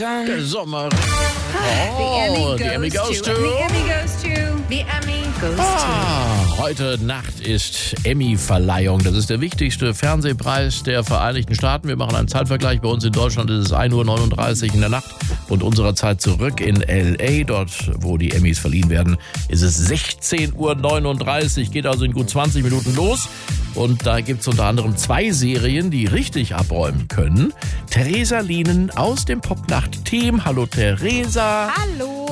Der Sommer. The Emmy goes to. Heute Nacht ist Emmy-Verleihung. Das ist der wichtigste Fernsehpreis der Vereinigten Staaten. Wir machen einen Zeitvergleich. Bei uns in Deutschland ist es 1:39 Uhr in der Nacht. Und unserer Zeit zurück in L.A., dort wo die Emmys verliehen werden, ist es 16:39 Uhr. Geht also in gut 20 Minuten los. Und da gibt's unter anderem 2 Serien, die richtig abräumen können. Theresa Lienen aus dem Popnacht-Team. Hallo Theresa. Hallo.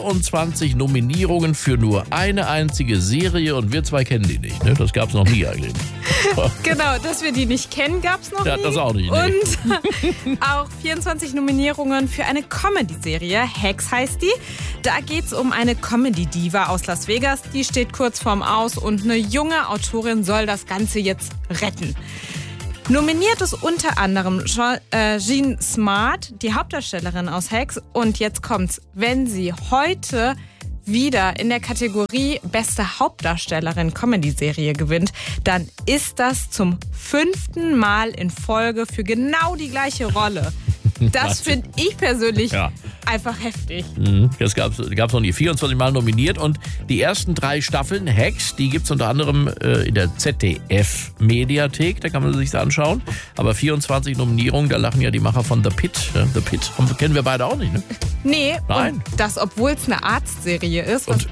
24 Nominierungen für nur eine einzige Serie und wir 2 kennen die nicht, ne? Das gab's noch nie eigentlich. Genau, dass wir die nicht kennen, gab's noch nie. Das auch nicht. Ne? Und auch 24 Nominierungen für eine Comedy-Serie. Hacks heißt die. Da geht's um eine Comedy-Diva aus Las Vegas. Die steht kurz vorm Aus und eine junge Autorin soll das Ganze jetzt retten. Nominiert ist unter anderem Jean Smart, die Hauptdarstellerin aus Hacks. Und jetzt kommt's. Wenn sie heute wieder in der Kategorie Beste Hauptdarstellerin Comedy-Serie gewinnt, dann ist das zum 5. Mal in Folge für genau die gleiche Rolle. Das finde ich persönlich einfach heftig. Das gab's noch nie. 24 Mal nominiert und die ersten 3 Staffeln Hacks, die gibt's unter anderem in der ZDF-Mediathek, da kann man sich das anschauen. Aber 24 Nominierungen, da lachen ja die Macher von The Pitt. The Pitt kennen wir beide auch nicht, ne? Nee, nein. Und das, obwohl es eine Arztserie ist. Und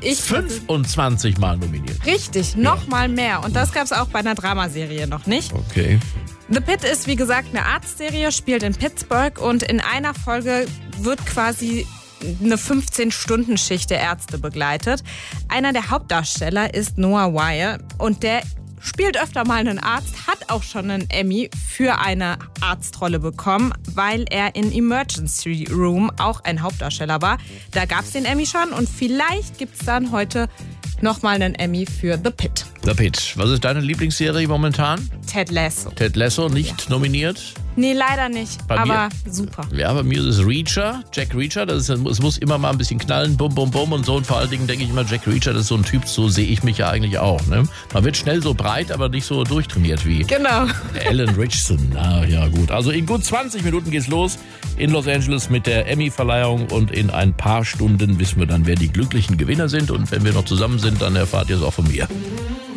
25 Mal nominiert. Richtig, noch mal mehr. Und das gab's auch bei einer Dramaserie noch nicht. Okay. The Pitt ist, wie gesagt, eine Arztserie, spielt in Pittsburgh und in einer Folge wird quasi eine 15-Stunden-Schicht der Ärzte begleitet. Einer der Hauptdarsteller ist Noah Wyle und der spielt öfter mal einen Arzt, hat auch schon einen Emmy für eine Arztrolle bekommen, weil er in Emergency Room auch ein Hauptdarsteller war. Da gab es den Emmy schon und vielleicht gibt es dann heute nochmal einen Emmy für The Pitt. The Pitt. Was ist deine Lieblingsserie momentan? Ted Lasso. Ted Lasso, nicht nominiert? Nee, leider nicht, aber super. Ja, bei mir ist es Reacher, Jack Reacher. Es muss immer mal ein bisschen knallen, bum, bum, bum und so. Und vor allen Dingen denke ich immer, Jack Reacher, das ist so ein Typ, so sehe ich mich ja eigentlich auch. Ne? Man wird schnell so breit, aber nicht so durchtrainiert wie Alan Richardson. Ah, ja gut. Also in gut 20 Minuten geht's los in Los Angeles mit der Emmy-Verleihung und in ein paar Stunden wissen wir dann, wer die glücklichen Gewinner sind. Und wenn wir noch zusammen sind, dann erfahrt ihr es auch von mir.